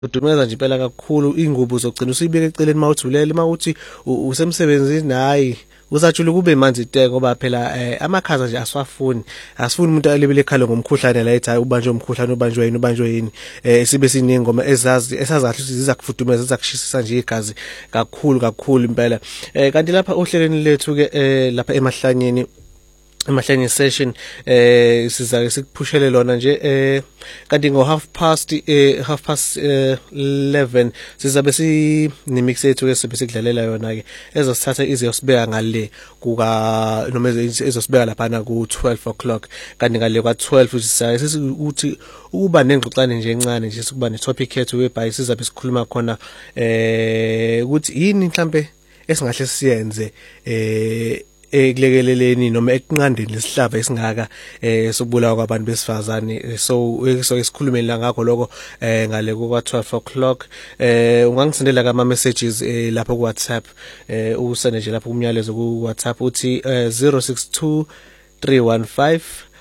Udumeza nje impela kakhulu ingubo uzogcina usibeka eceleni mawuthulele mawuthi usemsebenzini hayi usajule kube manzi ite ngoba phela amakhaza nje asifuni umuntu alebele ekhalo ngomkhuhlane la ethi hayi ubanjwe umkhuhlane ubanjwe yini sibe siningoma esazahle ukuthi ziza kufudumeza zizakushisisa nje igazi kakhulu impela kanti lapha ohlelweni lethu ke lapha emahlanyeni session sizake sikuphushele lona nje kanti ngo 11 sizabe sinimix yethu ke sibe sikudlalela yona ke ezosithatha izosibeka ngale kuka noma ezosibeka lapha na ku 12 o'clock kanti ngale kwa 12 sisaye ukuthi ukuba nengxoxane nje encane nje sikuba ne topic yethu webhayi sizabe sikhuluma khona ukuthi yini mhlambe esingahle siyenze ekulekeleleni noma ekunqandeni lesihlava esingaka sobulawa kwabantu besifazane so esikhulumeni la ngakho lokho ngale kwa 12 o'clock ungangisendela kama messages lapha ku WhatsApp usende nje lapha umyalezo ku WhatsApp uthi 062 315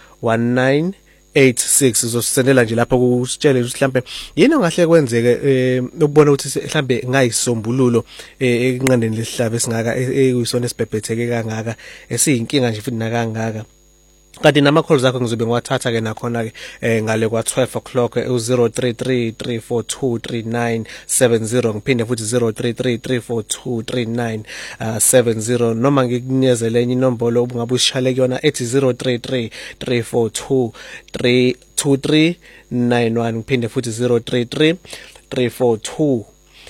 1986 uzosendela nje lapha kusitshele ukuthi mhlambe yini ongahle kwenzeke ukubona ukuthi mhlambe ngayisombululo ekunqandeni lesihlava esingaka ekuyisona esibhebhetheke kangaka esiyinkinga nje futhi nakangaka kanti nama calls akho ngizobe ngiwathatha ke nakhona ke ngale kwa 12 o'clock u033 342 3970 ngiphinde futhi 033 342 3970 noma ngikunyezele enye inombolo ungabe usishale kuyona ethi 033 342 2391 ngiphinde futhi 033 342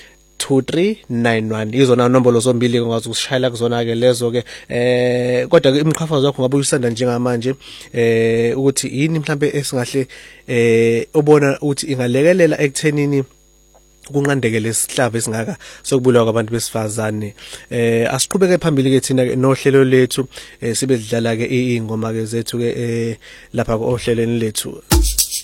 2391 izona nombolo zombili ongazi usishayela kuzona ke lezo ke kodwa ke imqhafazo wakho ngabe uyisanda njengamanje ukuthi yini mhlambe esingahle obona ukuthi ingalekelela ekuthenini kunqandeke lesihlava esingaka sokubulawa kwabantu besifazane asiqhubeke phambili ke thina ke nohlelo lethu sibe sidlala ke ingoma ke zethu ke lapha ohlelweni lethu.